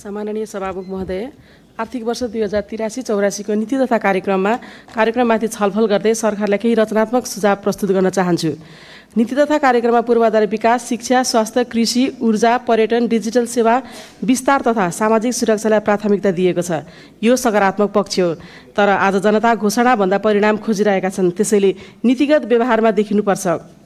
सम्माननीय सभामुख महोदय, आर्थिक वर्ष 2083-84 को नीति तथा कार्यक्रममाथि छलफल गर्दै सरकारलाई केही रचनात्मक सुझाव प्रस्तुत गर्न चाहन्छु। नीति तथा कार्यक्रममा पूर्वाधार विकास, शिक्षा, स्वास्थ्य, कृषि, ऊर्जा, पर्यटन, डिजिटल सेवा, विस्तार तथा सामाजिक सुरक्षालाई प्राथमिकता दिएको छ। यो सकारात्मक पक्ष हो, तर आज जनता घोषणाभन्दा परिणाम खोजिरहेका छन्, त्यसैले नीतिगत व्यवहारमा देखिनुपर्छ।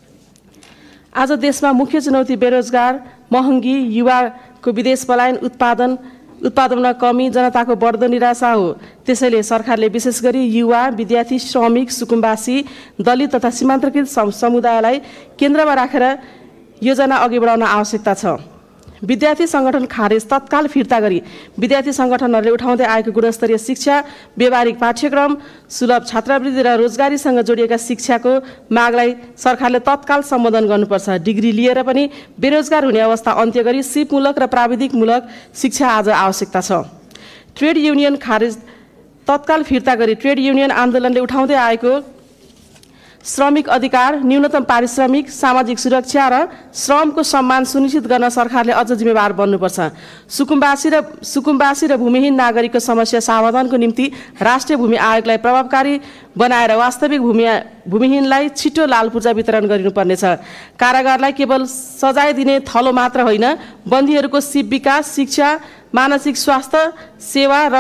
आज देशमा मुख्य चुनौती बेरोजगार, महँगी, युवाको विदेश पलायन, उत्पादनमा कमी, जनताको बढ्दो निराशा हो। त्यसैले सरकारले विशेष गरी युवा, विद्यार्थी, श्रमिक, सुकुम्बासी, दलित तथा सीमान्तकृत समुदायलाई केन्द्रमा राखेर योजना अघि बढाउन आवश्यकता छ। विद्यार्थी सङ्गठन खारेज तत्काल फिर्ता गरी विद्यार्थी सङ्गठनहरूले उठाउँदै आएको गुणस्तरीय शिक्षा, व्यावहारिक पाठ्यक्रम, सुलभ छात्रवृत्ति र रोजगारीसँग जोडिएका शिक्षाको मागलाई सरकारले तत्काल सम्बोधन गर्नुपर्छ। डिग्री लिएर पनि बेरोजगार हुने अवस्था अन्त्य गरी सिपमूलक र प्राविधिकमूलक शिक्षा आज आवश्यकता छ। ट्रेड युनियन खारेज तत्काल फिर्ता गरी ट्रेड युनियन आन्दोलनले उठाउँदै आएको श्रमिक अधिकार, न्यूनतम पारिश्रमिक, सामाजिक सुरक्षा र श्रमको सम्मान सुनिश्चित गर्न सरकारले अझ जिम्मेवार बन्नुपर्छ। सुकुम्बासी र भूमिहीन नागरिकको समस्या समाधानको निम्ति राष्ट्रिय भूमि आयोगलाई प्रभावकारी बनाएर वास्तविक भूमिहीनलाई छिटो लाल पूर्जा वितरण गरिनुपर्नेछ। कारागारलाई केवल सजाय दिने थलो मात्र होइन, बन्दीहरूको सिप विकास, शिक्षा, मानसिक स्वास्थ्य सेवा र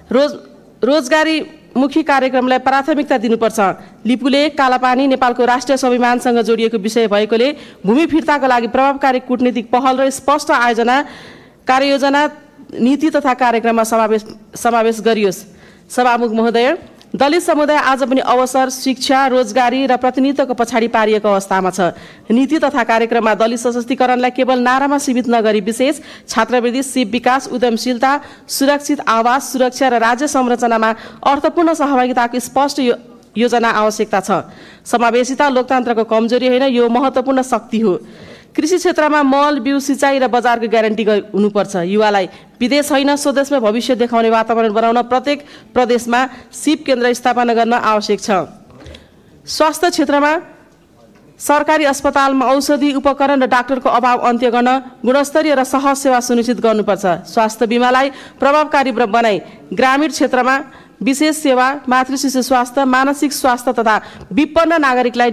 रोजगारी मुखी कार्यक्रमलाई प्राथमिकता दिनुपर्छ। लिपुले कालापानी नेपालको राष्ट्रिय स्वाभिमानसँग जोडिएको विषय भएकोले भूमि फिर्ताको लागि प्रभावकारी कूटनीतिक पहल र स्पष्ट कार्ययोजना नीति तथा कार्यक्रममा समावेश गरियोस्। सभामुख महोदय, दलित समुदाय आज पनि अवसर, शिक्षा, रोजगारी र प्रतिनिधित्वको पछाडि पारिएको अवस्थामा छ। नीति तथा कार्यक्रममा दलित सशक्तिकरणलाई केवल नारामा सीमित नगरी विशेष छात्रवृत्ति, सिप विकास, उद्यमशीलता, सुरक्षित आवास, सुरक्षा र राज्य संरचनामा अर्थपूर्ण सहभागिताको स्पष्ट योजना आवश्यकता छ। समावेशिता लोकतन्त्रको कमजोरी होइन, यो महत्त्वपूर्ण शक्ति हो। कृषि क्षेत्रमा मल, बिउ, सिँचाइ र बजारको ग्यारेन्टी हुनुपर्छ। युवालाई विदेश होइन स्वदेशमा भविष्य देखाउने वातावरण बनाउन प्रत्येक प्रदेशमा सिप केन्द्र स्थापना गर्न आवश्यक छ। स्वास्थ्य क्षेत्रमा सरकारी अस्पतालमा औषधि, उपकरण र डाक्टरको अभाव अन्त्य गर्न गुणस्तरीय र सहज सेवा सुनिश्चित गर्नुपर्छ। स्वास्थ्य बिमालाई प्रभावकारी बनाई ग्रामीण क्षेत्रमा विशेष सेवा, मातृशिशु स्वास्थ्य, मानसिक स्वास्थ्य तथा विपन्न नागरिकलाई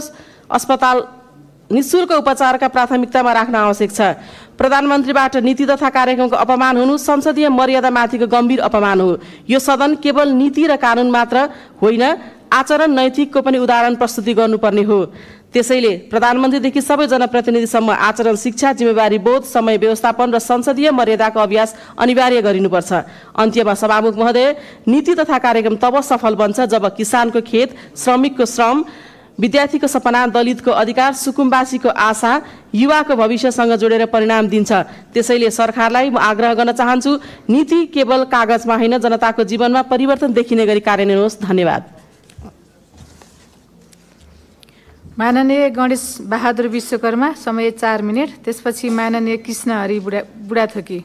निःशुल्क उपचारका प्राथमिकतामा राख्न आवश्यक छ। प्रधानमन्त्रीबाट नीति तथा कार्यक्रमको अपमान हुनु संसदीय मर्यादामाथिको गम्भीर अपमान हो। यो सदन केवल नीति र कानुन मात्र होइन, आचरण नैतिकको पनि उदाहरण प्रस्तुति गर्नुपर्ने हो। त्यसैले प्रधानमन्त्रीदेखि सबै जनप्रतिनिधिसम्म आचरण, शिक्षा, जिम्मेवारी बोध, समय व्यवस्थापन र संसदीय मर्यादाको अभ्यास अनिवार्य गरिनुपर्छ। अन्त्यमा सभामुख महोदय, नीति तथा कार्यक्रम तब सफल बन्छ जब किसानको खेत, श्रमिकको श्रम, विद्यार्थीको सपना, दलितको अधिकार, सुकुम्बासीको आशा, युवाको भविष्यसँग जोडेर परिणाम दिन्छ। त्यसैले सरकारलाई म आग्रह गर्न चाहन्छु, नीति केवल कागजमा होइन, जनताको जीवनमा परिवर्तन देखिने गरी कार्यान्वयन होस्। धन्यवाद। माननीय गणेश बहादुर विश्वकर्मा, समय 4 मिनेट। त्यसपछि माननीय कृष्ण हरि बुढाथोकी।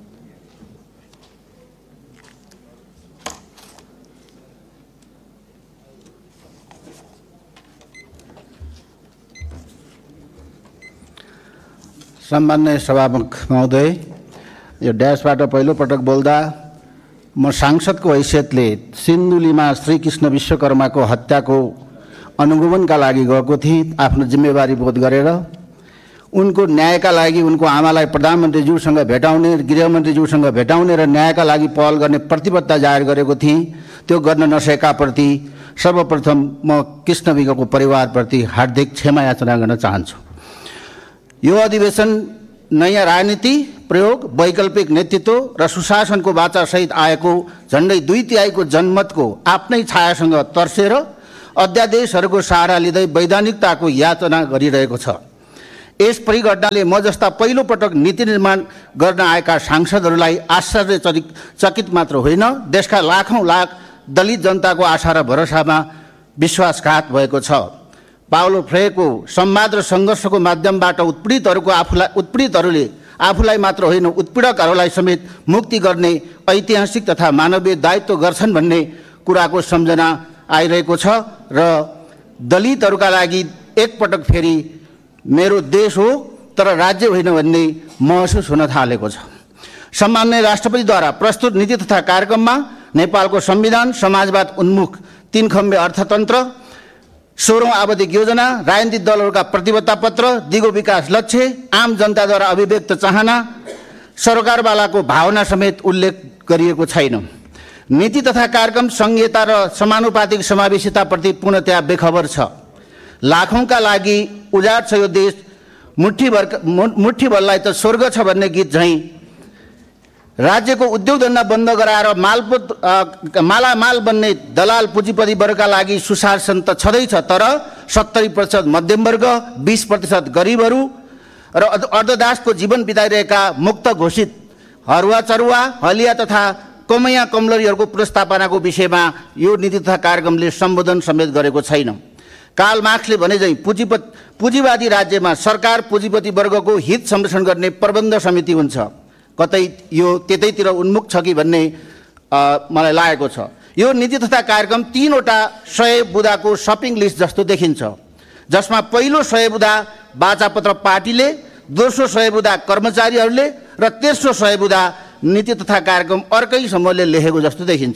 सम्माननीय सभामुख महोदय, यो ड्यासबाट पहिलोपटक बोल्दा म सांसदको हैसियतले सिन्धुलीमा श्रीकृष्ण विश्वकर्माको हत्याको अनुगमनका लागि गएको थिएँ। आफ्नो जिम्मेवारी बोध गरेर उनको न्यायका लागि उनको आमालाई प्रधानमन्त्रीज्यूसँग भेटाउने, गृहमन्त्रीज्यूसँग भेटाउने र न्यायका लागि पहल गर्ने प्रतिबद्धता जाहेर गरेको थिएँ। त्यो गर्न नसकेकाप्रति सर्वप्रथम म कृष्ण विगको परिवारप्रति हार्दिक क्षमा याचना गर्न चाहन्छु। यो अधिवेशन नयाँ राजनीति प्रयोग, वैकल्पिक नेतृत्व र सुशासनको वाचासहित आएको झन्डै 2/3 जनमतको आफ्नै छायासँग तर्सेर अध्यादेशहरूको सहारा लिँदै वैधानिकताको याचना गरिरहेको छ। यस परिघटनाले म जस्ता पहिलोपटक नीति निर्माण गर्न आएका सांसदहरूलाई आश्चर्यचकित मात्र होइन, देशका लाखौँ लाख दलित जनताको आशा र भरोसामा विश्वासघात भएको छ। पाउलो फ्रेको संवाद र सङ्घर्षको माध्यमबाट उत्पीडितहरूले आफूलाई मात्र होइन, उत्पीडकहरूलाई समेत मुक्ति गर्ने ऐतिहासिक तथा मानवीय दायित्व गर्छन् भन्ने कुराको सम्झना आइरहेको छ र दलितहरूका लागि एकपटक फेरि मेरो देश हो तर राज्य होइन भन्ने महसुस हुन थालेको छ। सम्माननीय राष्ट्रपतिद्वारा प्रस्तुत नीति तथा कार्यक्रममा नेपालको संविधान, समाजवाद उन्मुख 3 खम्बे अर्थतन्त्र, 16औं आवधिक योजना, राजनीतिक दलहरूका प्रतिबद्धता पत्र, दिगो विकास लक्ष्य, आम जनताद्वारा अभिव्यक्त चाहना, सरकारवालाको भावना समेत उल्लेख गरिएको छैन। नीति तथा कार्यक्रम संघीयता र समानुपातिक समावेशिताप्रति पूर्णतया बेखबर छ। लाखौंका लागि उजाड छ यो देश, मुठ्ठीभरलाई त स्वर्ग छ भन्ने गीत झैं राज्यको उद्योग धन्दा बन्द गराएर मालामाल बन्ने दलाल पुँजीपति वर्गका लागि सुशासन त छँदैछ, तर 70% मध्यम वर्ग, 20% गरिबहरू र अर्धदासको जीवन बिताइरहेका मुक्त घोषित हरुवा चरुवा, हलिया तथा कमैया कमलरीहरूको पुनर्स्थापनाको विषयमा यो नीति तथा कार्यक्रमले सम्बोधन समेत गरेको छैन। कार्ल मार्क्सले भने झैं पुँजीवादी राज्यमा सरकार पुँजीपति वर्गको हित संरक्षण गर्ने प्रबन्ध समिति हुन्छ। कतै यो त्यतैतिर उन्मुख छ कि भन्ने मलाई लागेको छ। यो नीति तथा कार्यक्रम 3 वटा 100 बुँदाको सपिङ लिस्ट जस्तो देखिन्छ, जसमा पहिलो 100 बुँदा बाचापत्र पार्टीले, दोस्रो 100 बुँदा कर्मचारीहरूले र तेस्रो 100 बुँदा नीति तथा कार्यक्रम अर्कै समूहले लेखेको जस्तो देखिन्छ।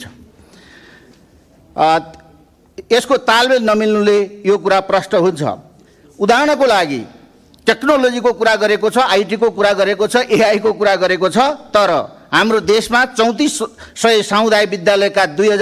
यसको तालमेल नमिल्नुले यो कुरा प्रष्ट हुन्छ। उदाहरणको लागि टेक्नोलोजीको कुरा गरेको छ, आईटी को कुरा गरेको छ, एआई को कुरा गरेको छ, तर हाम्रो देशमा 3400 सामुदायिक विद्यालयका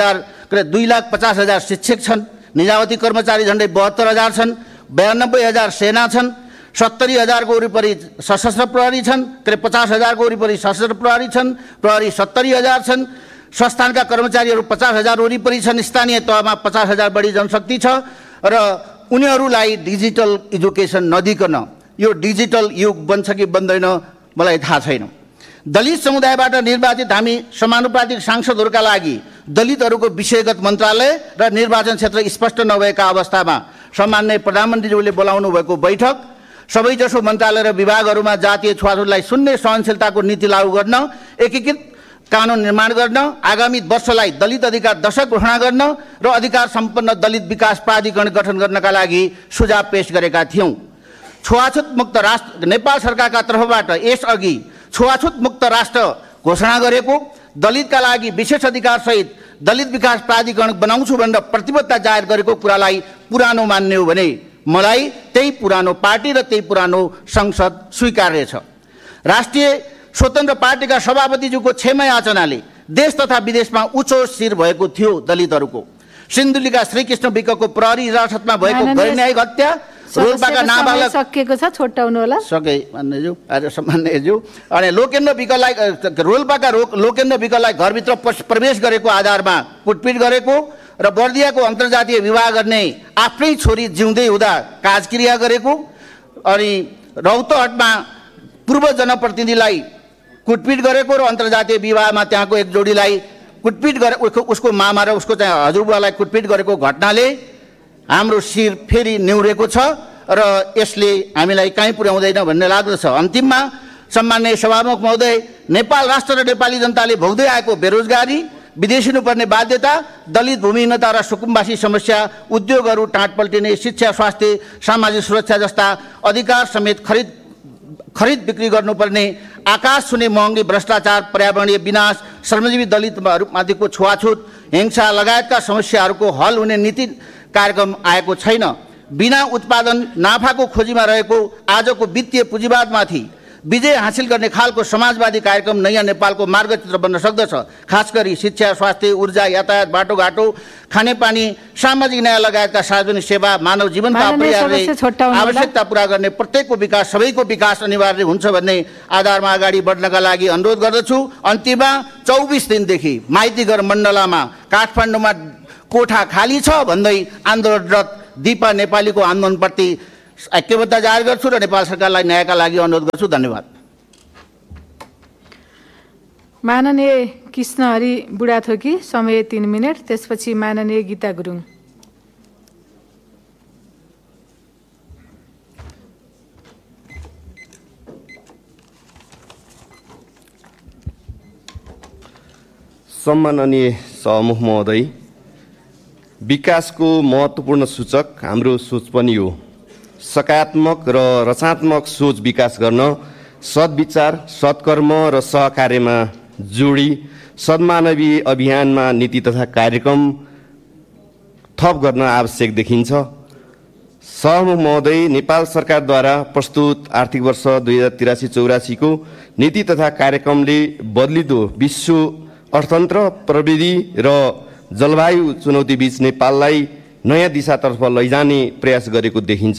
2,50,000 शिक्षक छन्, निजामती कर्मचारी झन्डै 72,000 छन्, 92,000 सेना छन्, 70,000 को वरिपरि सशस्त्र प्रहरी छन्, 50,000 को वरिपरि सशस्त्र प्रहरी छन्, प्रहरी 70,000 छन्, संस्थानका कर्मचारीहरू 50,000 वरिपरि छन्, स्थानीय तहमा 50,000 बढी जनशक्ति छ र उनीहरूलाई डिजिटल एजुकेसन नदिकन यो डिजिटल युग बन्छ कि बन्दैन मलाई थाहा छैन। दलित समुदायबाट निर्वाचित हामी समानुपातिक सांसदहरूका लागि दलितहरूको विषयगत मन्त्रालय र निर्वाचन क्षेत्र स्पष्ट नभएका अवस्थामा सम्माननीय प्रधानमन्त्रीज्यूले बोलाउनु भएको बैठक सबैजसो मन्त्रालय र विभागहरूमा जातीय छुवाछुतलाई शून्य सहनशीलताको नीति लागू गर्न, एकीकृत कानुन निर्माण गर्न, आगामी वर्षलाई दलित अधिकार दशक घोषणा गर्न र अधिकार सम्पन्न दलित विकास प्राधिकरण गठन गर्नका लागि सुझाव पेश गरेका थियौं। छुवाछुत मुक्त राष्ट्र नेपाल सरकारका तर्फबाट यसअघि छुवाछुत मुक्त राष्ट्र घोषणा गरेको, दलितका लागि विशेष अधिकार सहित दलित विकास प्राधिकरण बनाउँछु भनेर प्रतिबद्धता जाहेर गरेको कुरालाई पुरानो मान्ने हो भने मलाई त्यही पुरानो पार्टी र त्यही पुरानो संसद स्वीकार्य छ। राष्ट्रिय स्वतन्त्र पार्टीका सभापतिज्यूको क्षमा याचनाले देश तथा विदेशमा उच्च शिर भएको थियो दलितहरूको। सिन्धुलीका श्रीकृष्ण विकको प्रहरी हिरासतमा भएको गैरन्यायिक हत्या, रोल्पाका नाबालक सकिएको छ, छोटाउनु होला। सके मान्यज्यू, आज सम्मान्यज्यू, अनि लोकेन्द्र विकलाई रोल्पाका लोकेन्द्र विकलाई घरभित्र प्रवेश गरेको आधारमा कुटपिट गरेको र बर्दियाको अन्तर्जातीय विवाह गर्ने आफ्नै छोरी जिउँदै हुँदा काजक्रिया गरेको, अनि रौतहटमा पूर्व जनप्रतिनिधिलाई कुटपिट गरेको र अन्तर्जातीय विवाहमा त्यहाँको एक जोडीलाई कुटपिट गरे, उसको मामा र उसको चाहिँ हजुरबुवालाई कुटपिट गरेको घटनाले हाम्रो शिर फेरि निहुरेको छ र यसले हामीलाई कहीँ पुर्याउँदैन भन्ने लाग्दछ। अन्तिममा सम्माननीय सभामुख महोदय, नेपाल राष्ट्र र नेपाली जनताले भोग्दै आएको बेरोजगारी, विदेशिनुपर्ने बाध्यता, दलित भूमिहीनता र सुकुम्बासी समस्या, उद्योगहरू टाँट पल्टिने, शिक्षा, स्वास्थ्य, सामाजिक सुरक्षा जस्ता अधिकार समेत खरिद बिक्री गर्नुपर्ने, आकाश छुने महँगी, भ्रष्टाचार, पर्यावरणीय विनाश, श्रमजीवी दलितमाथिको छुवाछुत, हिंसा लगायतका समस्याहरूको हल हुने नीति कार्यक्रम आएको छैन। बिना उत्पादन नाफाको खोजीमा रहेको आजको वित्तीय पुँजीवादमाथि विजय हासिल गर्ने खालको समाजवादी कार्यक्रम नयाँ नेपालको मार्गचित्र बन्न सक्दछ। खास गरी शिक्षा, स्वास्थ्य, ऊर्जा, यातायात, बाटोघाटो, खानेपानी, सामाजिक न्याय लगायतका सार्वजनिक सेवा, मानव जीवनका आवश्यकता पूरा गर्ने प्रत्येकको विकास, सबैको विकास अनिवार्य हुन्छ भन्ने आधारमा अगाडि बढ्नका लागि अनुरोध गर्दछु। अन्तिममा 24 दिनदेखि माइतीघर मण्डलामा काठमाडौँमा कोठा खाली छ भन्दै आन्दोलनरत दिपा नेपालीको आन्दोलनप्रति ऐक्यबद्धता जाहेर गर्छु र नेपाल सरकारलाई न्यायका लागि अनुरोध गर्छु। धन्यवाद। माननीय कृष्णहरि बुढाथोकी, समय 3 मिनट, त्यसपछि माननीय गीता गुरुङ। सम्माननीय सभामुख महोदय, विकासको महत्त्वपूर्ण सूचक हाम्रो सोच पनि हो। सकारात्मक र रचनात्मक सोच विकास गर्न सद्विचार, सत्कर्म र सहकार्यमा जोडी सद्मानवीय अभियानमा नीति तथा कार्यक्रम थप गर्न आवश्यक देखिन्छ। सहमुख महोदय, नेपाल सरकारद्वारा प्रस्तुत आर्थिक वर्ष 2083-84 को नीति तथा कार्यक्रमले बदलिदो विश्व अर्थतन्त्र, प्रविधि र जलवायु चुनौतीबीच नेपाललाई नयाँ दिशातर्फ लैजाने प्रयास गरेको देखिन्छ।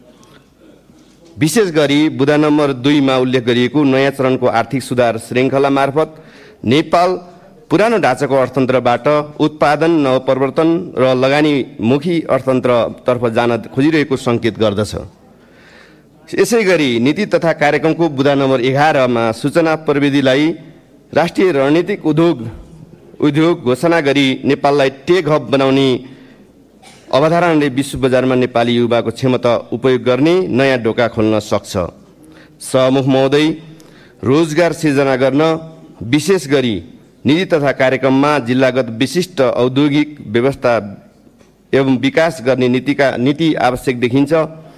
विशेष गरी बुँदा नम्बर 2 मा उल्लेख गरिएको नयाँ चरणको आर्थिक सुधार श्रृङ्खला मार्फत नेपाल पुरानो ढाँचाको अर्थतन्त्रबाट उत्पादन, नवप्रवर्तन र लगानीमुखी अर्थतन्त्रतर्फ जान खोजिरहेको सङ्केत गर्दछ। यसै गरी नीति तथा कार्यक्रमको बुँदा नम्बर 11 मा सूचना प्रविधिलाई राष्ट्रिय रणनीतिक उद्योग घोषणा गरी नेपाललाई टेक हब बनाउने अवधारणाले विश्व बजारमा नेपाली युवाको क्षमता उपयोग गर्ने नयाँ ढोका खोल्न सक्छ। सहमुख महोदय, रोजगार सिर्जना गर्न विशेष गरी नीति तथा कार्यक्रममा जिल्लागत विशिष्ट औद्योगिक व्यवस्था एवं विकास गर्ने नीति आवश्यक देखिन्छ।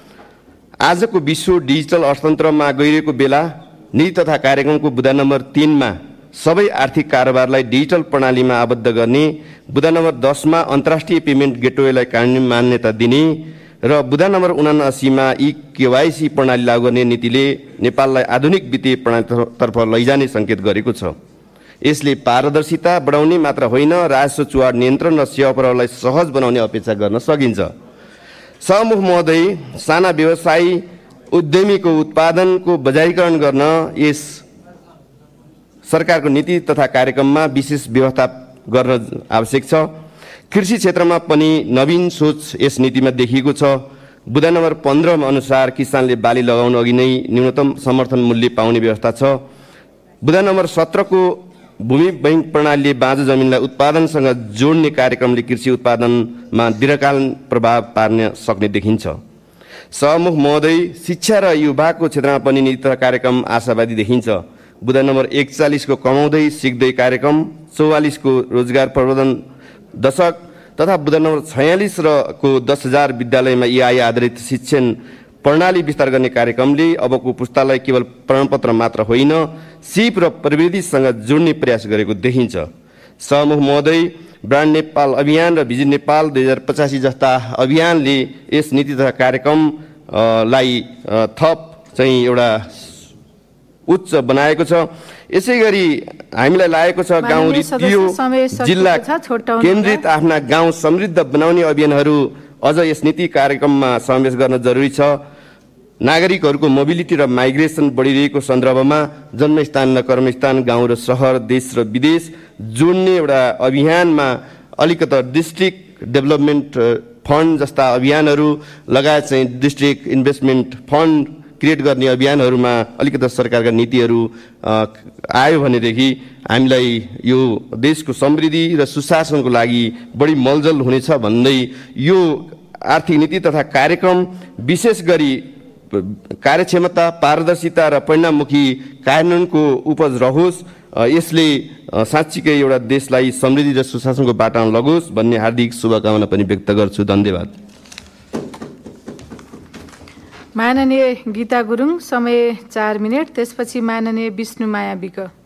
आजको विश्व डिजिटल अर्थतन्त्रमा गइरहेको बेला नीति तथा कार्यक्रमको बुँदा नम्बर 3 मा सबै आर्थिक कारोबारलाई डिजिटल प्रणालीमा आबद्ध गर्ने, बुँदा नम्बर 10 मा अन्तर्राष्ट्रिय पेमेन्ट गेटवेलाई कानुनी मान्यता दिने र बुँदा नम्बर 79 मा KYC प्रणाली लागू गर्ने नीतिले नेपाललाई आधुनिक वित्तीय प्रणालीतर्फ लैजाने सङ्केत गरेको छ। यसले पारदर्शिता बढाउने मात्र होइन, राजस्व चुहाड नियन्त्रण र सेवा प्रवाहलाई सहज बनाउने अपेक्षा गर्न सकिन्छ। सहमुख महोदय, साना व्यवसायी उद्यमीको उत्पादनको बजारीकरण गर्न यस सरकारको नीति तथा कार्यक्रममा विशेष व्यवस्था गर्न आवश्यक छ। कृषि क्षेत्रमा पनि नवीन सोच यस नीतिमा देखिएको छ। बुँदा नम्बर 15 अनुसार किसानले बाली लगाउनु अघि नै न्यूनतम समर्थन मूल्य पाउने व्यवस्था छ। बुँदा नम्बर 17 को भूमि बैंक प्रणालीले बाँझो जमिनलाई उत्पादनसँग जोड्ने कार्यक्रमले कृषि उत्पादनमा दीर्घकालीन प्रभाव पार्न सक्ने देखिन्छ। सहमुख महोदय, शिक्षा र युवाको क्षेत्रमा पनि नीति तथा कार्यक्रम आशावादी देखिन्छ। बुँदा नम्बर 41 को कमाउँदै सिक्दै कार्यक्रम, 44 को रोजगार प्रवर्धन दशक तथा बुँदा नम्बर 46 को 10,000 विद्यालयमा AI आधारित शिक्षण प्रणाली विस्तार गर्ने कार्यक्रमले अबको पुस्तालाई केवल प्रमाणपत्र मात्र होइन, सिप र प्रविधिसँग जोड्ने प्रयास गरेको देखिन्छ। सहमुख महोदय, ब्रान्ड नेपाल अभियान र भिजिट नेपाल 2085 जस्ता अभियानले यस नीति तथा कार्यक्रमलाई थप चाहिँ एउटा उच्च बनाएको छ। यसै गरी हामीलाई लागेको छ गाउँ रित्तियो जिल्ला केन्द्रित आफ्ना गाउँ समृद्ध बनाउने अभियानहरू अझ यस नीति कार्यक्रममा समावेश गर्न जरुरी छ। नागरिकहरूको मोबिलिटी र माइग्रेसन बढिरहेको सन्दर्भमा जन्मस्थान र कर्मस्थान, गाउँ र सहर, देश र विदेश जोड्ने एउटा अभियानमा अलिकता डिस्ट्रिक्ट डेभलपमेन्ट फन्ड जस्ता अभियानहरू लगायत चाहिँ डिस्ट्रिक्ट इन्भेस्टमेन्ट फन्ड क्रिएट गर्ने अभियानहरूमा अलिकता सरकारका नीतिहरू आयो भनेदेखि हामीलाई यो देशको समृद्धि र सुशासनको लागि बढी मलजल हुनेछ भन्दै यो आर्थिक नीति तथा कार्यक्रम विशेष गरी कार्यक्षमता, पारदर्शिता र परिणाममुखी कार्यान्वयनको उपज रहोस्, यसले साँच्चीकै एउटा देशलाई समृद्धि र सुशासनको बाटामा लगोस् भन्ने हार्दिक शुभकामना पनि व्यक्त गर्छु। धन्यवाद। माननीय गीता गुरुङ, समय 4 मिनेट। त्यसपछि माननीय विष्णु माया विक।